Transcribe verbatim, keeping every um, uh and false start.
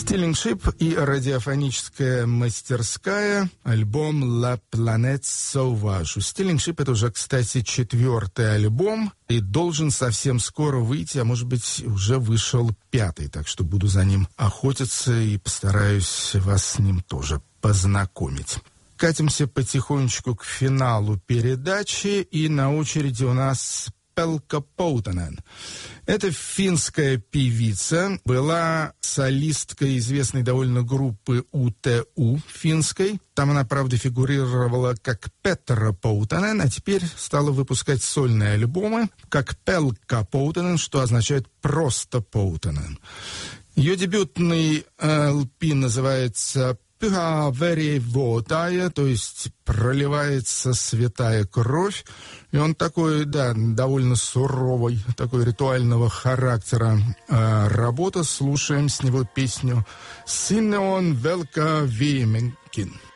Stealing Ship и радиофоническая мастерская, альбом La Planète Sauvage. Stealing Ship — это уже, кстати, четвертый альбом, и должен совсем скоро выйти, а может быть, уже вышел пятый, так что буду за ним охотиться и постараюсь вас с ним тоже познакомить. Катимся потихонечку к финалу передачи, и на очереди у нас Пелка Поутанен. Это финская певица, была солисткой известной довольно группы У Т У финской. Там она, правда, фигурировала как Петра Поутанен, а теперь стала выпускать сольные альбомы как Пелка Поутанен, что означает «просто Поутанен». Ее дебютный эл пи называется «Pyhä veri vuotaa», то есть проливается святая кровь. И он такой, да, довольно суровый, такой ритуального характера э, работа. Слушаем с него песню «Sinne on velka viimekin».